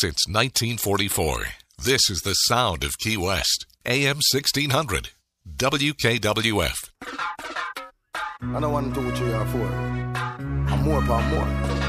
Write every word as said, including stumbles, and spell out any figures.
since nineteen forty-four. This is the sound of Key West. A M sixteen hundred. W K W F. I don't want to do what you are for. I'm more about more.